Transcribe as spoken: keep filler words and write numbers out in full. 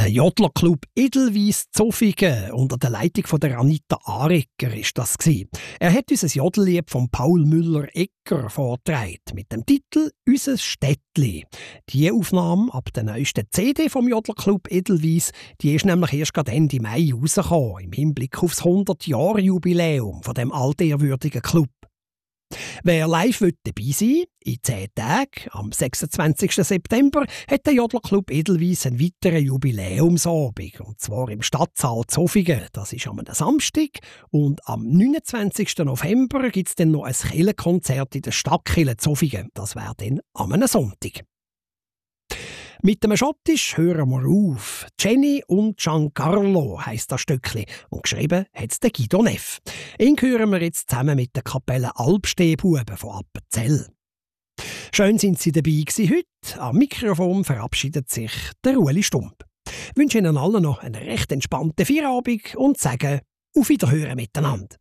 Der Jodlerclub Edelweiss Zofingen unter der Leitung von der Anita Arecker ist das gewesen. Er hat uns ein Jodellied von Paul Müller-Egger vorgetragen mit dem Titel «Unser Städtli». Die Aufnahme ab der neuesten C D vom Jodlerclub Edelweiss, die ist nämlich erst gerade Ende Mai rausgekommen, im Hinblick aufs hundert-Jahr-Jubiläum von dem altehrwürdigen Club. Wer live dabei sein will, in zehn Tagen, am sechsundzwanzigsten September, hat der Jodlerclub Edelweiss einen weiteren Jubiläumsabend. Und zwar im Stadtsaal Zofingen. Das ist am Samstag. Und am neunundzwanzigsten November gibt es dann noch ein Kirchenkonzert in der Stadtkirche Zofingen. Das wäre dann am Sonntag. Mit dem Schottisch hören wir auf. Jenny und Giancarlo heisst das Stückli und geschrieben hat es Guido Neff. Ihn hören wir jetzt zusammen mit der Kapelle Alpstehbuben von Appenzell. Schön sind Sie dabei gewesen heute. Am Mikrofon verabschiedet sich der Ueli Stump. Ich wünsche Ihnen allen noch einen recht entspannten Feierabend und sage auf Wiederhören miteinander.